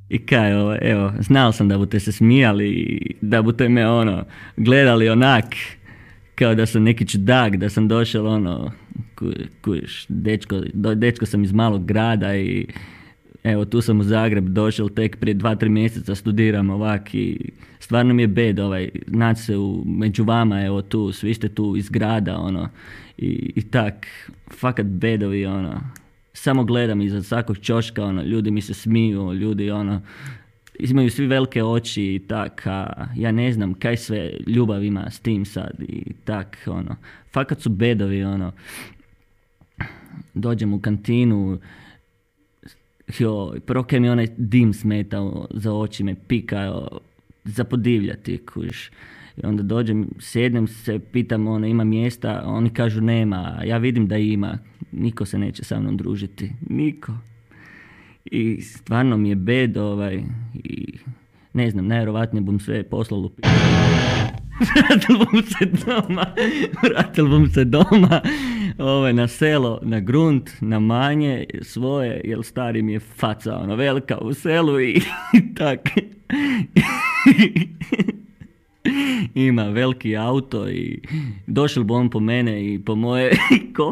I kaj, evo, znao sam da budete se smijali i da budete me gledali onak kao da sam neki čudak, da sam došao kužiš, dečko sam iz malog grada i evo tu sam u Zagreb došao tek prije 2-3 mjeseca, studiram ovak i stvarno mi je bed naći se među vama, evo tu, svi ste tu iz grada i tak, fakat bedovi samo gledam iza svakog ćoška, ljudi mi se smiju, ljudi imaju svi velike oči i tak, a ja ne znam kaj sve ljubav ima s tim sad i tak, fakat su bedovi, dođem u kantinu, joj, prvo kaj mi onaj dim smetao za oči, me pika, za podivljati, kužiš. I onda dođem, sjednem se, pitam, ima mjesta, oni kažu nema, ja vidim da ima, niko se neće sa mnom družiti, niko. I stvarno mi je bed, i ne znam, najvjerovatnije bom sve poslao u p***. Vratil bom se doma, na selo, na grunt, na manje svoje, jer stari mi je faca, velika u selu i tak. Ima veliki auto i došel bi on po mene i po moje